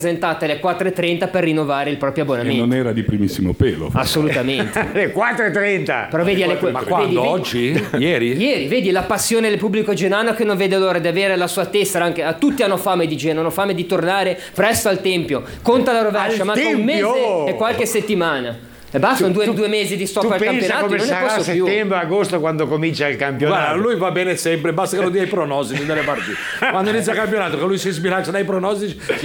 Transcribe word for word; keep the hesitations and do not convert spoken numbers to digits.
presentate alle quattro e trenta per rinnovare il proprio abbonamento. E non era di primissimo pelo. Assolutamente. Alle quattro e trenta. Però vedi alle Ma quando? Oggi? Ieri? Ieri, vedi la passione del pubblico genuano che non vede l'ora di avere la sua tessera. Anche, tutti hanno fame di Genoa, hanno fame di tornare presto al Tempio. Conta la rovescia, Al manca un Tempio? mese e qualche settimana. E basta, sono due, due mesi di stop tu al pensa campionato, come non ne sarà posso più. settembre, agosto quando comincia il campionato. Guarda, lui va bene sempre, basta che lo dia i pronostici delle partite. Quando inizia il campionato, che lui si sbilancia dai pronostici,